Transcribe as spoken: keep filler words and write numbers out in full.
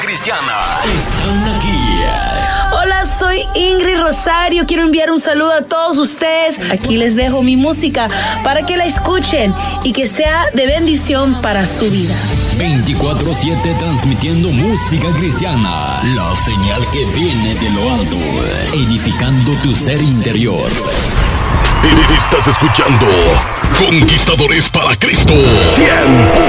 Cristiana están aquí. Hola, soy Ingrid Rosario. Quiero enviar un saludo a todos ustedes. Aquí les dejo mi música para que la escuchen y que sea de bendición para su vida. veinticuatro siete transmitiendo música cristiana. La señal que viene de lo alto, edificando tu ser interior. Estás escuchando Conquistadores para Cristo cien punto